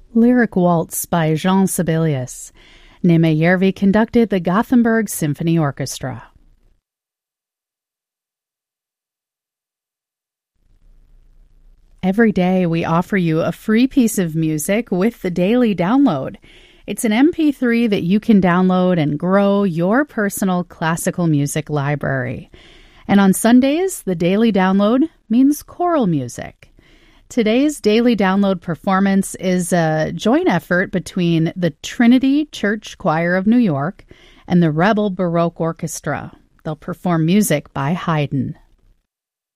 Lyric Waltz by Jean Sibelius. Neme Järvi conducted the Gothenburg Symphony Orchestra. Every day we offer you a free piece of music with the Daily Download. It's an MP3 that you can download and grow your personal classical music library. And on Sundays, the Daily Download means choral music. Today's Daily Download performance is a joint effort between the Trinity Church Choir of New York and the Rebel Baroque Orchestra. They'll perform music by Haydn.